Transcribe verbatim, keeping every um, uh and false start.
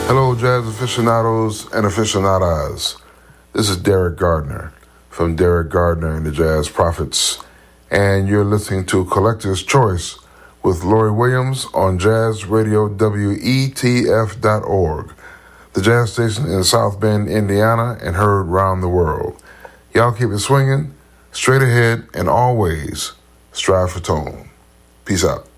Hello, jazz aficionados and aficionadas. This is Derek Gardner from Derek Gardner and the Jazz Prophets, and you're listening to Collector's Choice with Lori Williams on Jazz Radio W E T F dot org, the jazz station in South Bend, Indiana, and heard round the world. Y'all keep it swinging, straight ahead, and always strive for tone. Peace out.